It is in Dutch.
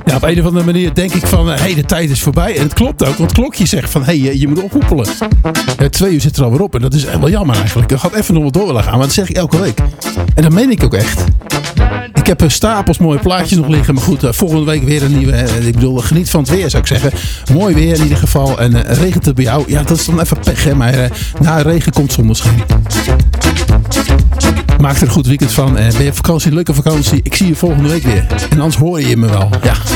Ja, op een of andere manier denk ik van, de tijd is voorbij. En het klopt ook, want het klokje zegt van, je moet ophoepelen. 2 uur zit er alweer op en dat is wel jammer eigenlijk. Ik had even nog wat door willen gaan, maar dat zeg ik elke week. En dat meen ik ook echt. Ik heb stapels mooie plaatjes nog liggen. Maar goed, volgende week weer een nieuwe. Ik bedoel, geniet van het weer zou ik zeggen. Mooi weer in ieder geval. En regent het bij jou? Ja, dat is dan even pech, hè. Maar na regen komt zonneschijn. Maak er een goed weekend van. Ben je op vakantie? Leuke vakantie. Ik zie je volgende week weer. En anders hoor je me wel. Ja.